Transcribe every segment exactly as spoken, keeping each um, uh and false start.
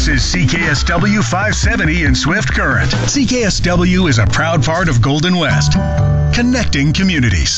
This is C K S W five seventy in Swift Current. C K S W is a proud part of Golden West, connecting communities.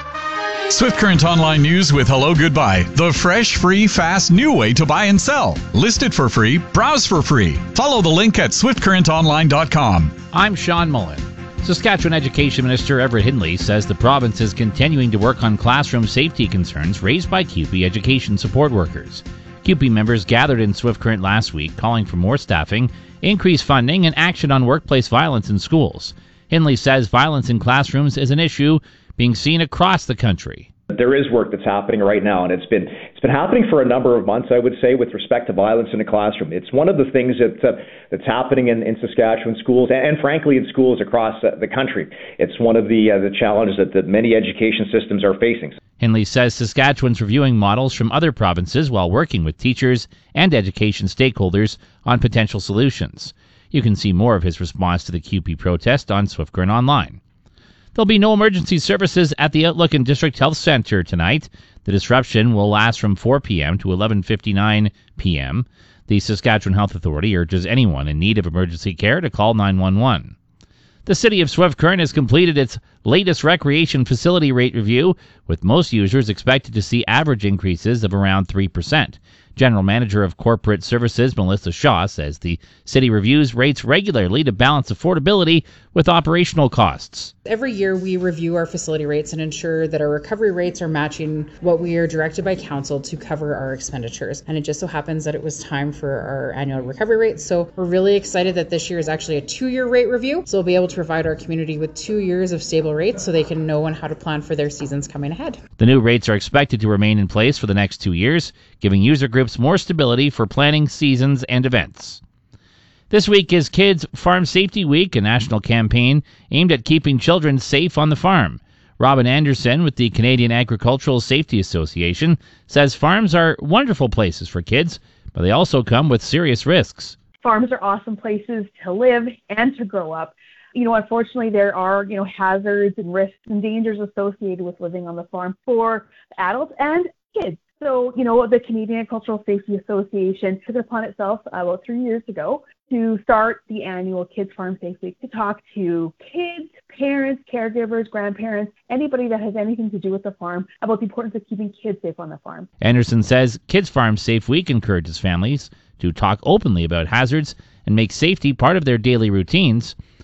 Swift Current Online News with Hello Goodbye, the fresh, free, fast, new way to buy and sell. List it for free, browse for free. Follow the link at swift current online dot com. I'm Sean Mullen. Saskatchewan Education Minister Everett Hindley says the province is continuing to work on classroom safety concerns raised by C U P E education support workers. C U P E members gathered in Swift Current last week calling for more staffing, increased funding, and action on workplace violence in schools. Hindley says violence in classrooms is an issue being seen across the country. There is work that's happening right now, and it's been it's been happening for a number of months, I would say, with respect to violence in the classroom. It's one of the things that uh, that's happening in, in Saskatchewan schools, and, and frankly in schools across uh, the country. It's one of the uh, the challenges that, that many education systems are facing. Hindley says Saskatchewan's reviewing models from other provinces while working with teachers and education stakeholders on potential solutions. You can see more of his response to the C U P E protest on Swift Current Online. There'll be no emergency services at the Outlook and District Health Centre tonight. The disruption will last from four p.m. to eleven fifty-nine p.m. The Saskatchewan Health Authority urges anyone in need of emergency care to call nine one one. The City of Swift Current has completed its latest recreation facility rate review, with most users expected to see average increases of around three percent. General Manager of Corporate Services Melissa Shaw says the city reviews rates regularly to balance affordability with operational costs. Every year we review our facility rates and ensure that our recovery rates are matching what we are directed by council to cover our expenditures. And it just so happens that it was time for our annual recovery rates. So we're really excited that this year is actually a two-year rate review. So we'll be able to provide our community with two years of stable rates so they can know and how to plan for their seasons coming ahead. The new rates are expected to remain in place for the next two years, giving user groups more stability for planning seasons and events. This week is Kids Farm Safety Week, a national campaign aimed at keeping children safe on the farm. Robin Anderson with the Canadian Agricultural Safety Association says farms are wonderful places for kids, but they also come with serious risks. Farms are awesome places to live and to grow up. You know, unfortunately, there are, you know, hazards and risks and dangers associated with living on the farm for adults and kids. So, you know, the Canadian Agricultural Safety Association took it upon itself uh, about three years ago to start the annual Kids Farm Safe Week to talk to kids, parents, caregivers, grandparents, anybody that has anything to do with the farm about the importance of keeping kids safe on the farm. Anderson says Kids Farm Safe Week encourages families to talk openly about hazards and make safety part of their daily routines.